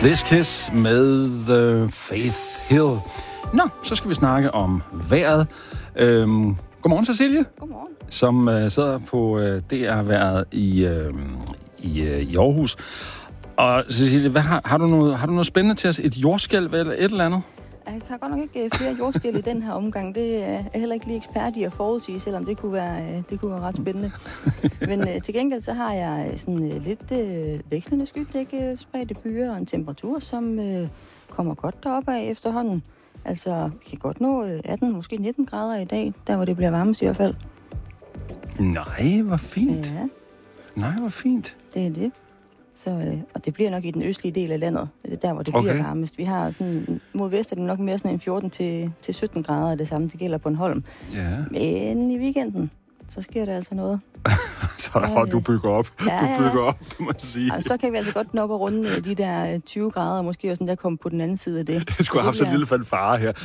This Kiss med Faith Hill. Nå, så skal vi snakke om vejret. Godmorgen, Cecilie. Godmorgen. Som sidder på DR-vejret i Aarhus. Og Cecilie, har du noget spændende til os? Et jordskælv eller et eller andet? Jeg har godt nok ikke flere jordskælv i den her omgang. Det er jeg heller ikke lige ekspert i at forudsige, selvom det kunne være ret spændende. Men til gengæld så har jeg sådan lidt vekslende skydække, spredte byer og en temperatur, som kommer godt deroppe af efterhånden. Altså, vi kan godt nå 18, måske 19 grader i dag, der hvor det bliver varmest i hvert fald. Nej, hvor fint. Ja. Nej, hvor fint. Det er det. Så, og det bliver nok i den østlige del af landet, der hvor det bliver varmest. Vi har sådan, mod vest er det nok mere sådan en 14 til 17 grader af det samme. Det gælder Bornholm. Ja. Men i weekenden, så sker der altså noget. så du bygger op. Ja, du bygger op, det må jeg sige. Og så kan vi altså godt nå op og runde de der 20 grader, og måske også sådan der komme på den anden side af det. Jeg skulle have haft sådan en lille fanfare her.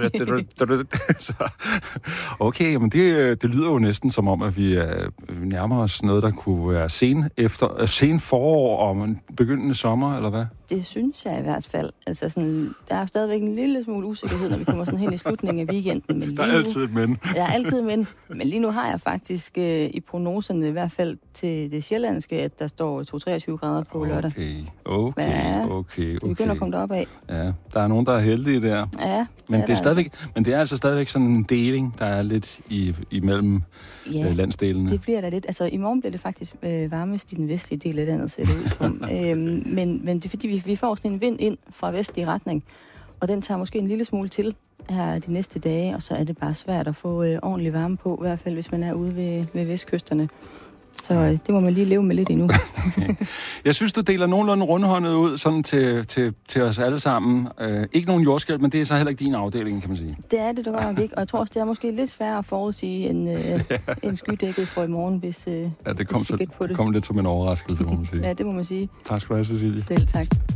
Okay, jamen det lyder jo næsten som om, at vi nærmer os noget, der kunne være sen forår og en begyndende sommer, eller hvad? Det synes jeg i hvert fald. Altså sådan, der er stadigvæk en lille smule usikkerhed, når vi kommer sådan hen i slutningen af weekenden. Men der er altid et men. Ja, altid men. Men lige nu har jeg faktisk i prognoserne, i hvert fald til det sjællandske, at der står 2-23 grader på lørdag. Okay. Så vi begynder at komme derop af. Ja, der er nogen, der er heldige der. Ja. Men det er altså stadigvæk sådan en deling, der er lidt imellem landsdelene. Det bliver da lidt. Altså i morgen bliver det faktisk varmest i den vestlige del af landet, ser det ud som. Men det er fordi, vi får sådan en vind ind fra vestlig retning, og den tager måske en lille smule til her de næste dage, og så er det bare svært at få ordentlig varme på, i hvert fald hvis man er ude ved vestkysterne. Så det må man lige leve med lidt endnu. Okay. Jeg synes, du deler nogenlunde rundhåndet ud sådan til os alle sammen. Ikke nogen jordskælv, men det er så heller ikke din afdeling, kan man sige. Det er det godt nok ikke, og jeg tror også, det er måske lidt sværere at forudsige end skydækket for i morgen, hvis det kom lidt som en overraskelse, må man sige. Ja, det må man sige. Tak skal du have, Cecilie. Selv tak.